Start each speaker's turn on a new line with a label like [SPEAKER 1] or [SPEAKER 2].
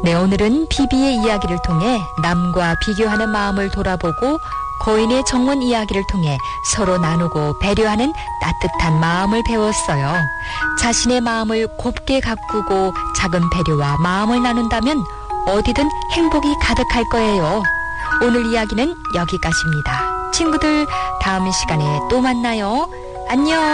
[SPEAKER 1] 네, 오늘은 비비의 이야기를 통해 남과 비교하는 마음을 돌아보고 고인의 정원 이야기를 통해 서로 나누고 배려하는 따뜻한 마음을 배웠어요. 자신의 마음을 곱게 가꾸고 작은 배려와 마음을 나눈다면 어디든 행복이 가득할 거예요. 오늘 이야기는 여기까지입니다. 친구들, 다음 시간에 또 만나요. 안녕.